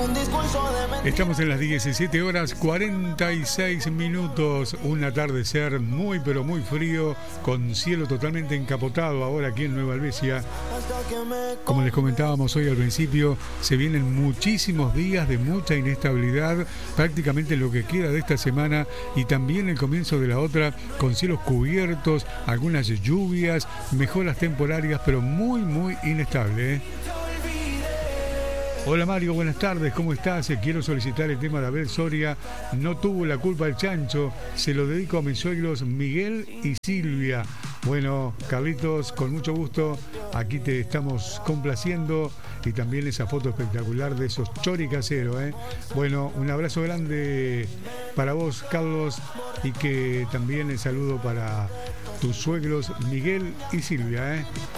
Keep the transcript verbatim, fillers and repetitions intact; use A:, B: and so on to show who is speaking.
A: Estamos en las diecisiete horas cuarenta y seis minutos, un atardecer muy pero muy frío, con cielo totalmente encapotado ahora aquí en Nueva Albesia. Como les comentábamos hoy al principio, se vienen muchísimos días de mucha inestabilidad, prácticamente lo que queda de esta semana y también el comienzo de la otra, con cielos cubiertos, algunas lluvias, mejoras temporarias, pero muy muy inestable, ¿eh? Hola Mario, buenas tardes, ¿cómo estás? Quiero solicitar el tema de Abel Soria, no tuvo la culpa el chancho, se lo dedico a mis suegros Miguel y Silvia. Bueno, Carlitos, con mucho gusto, aquí te estamos complaciendo y también esa foto espectacular de esos chori caseros, ¿eh? Bueno, un abrazo grande para vos, Carlos, y que también el saludo para tus suegros Miguel y Silvia, ¿eh?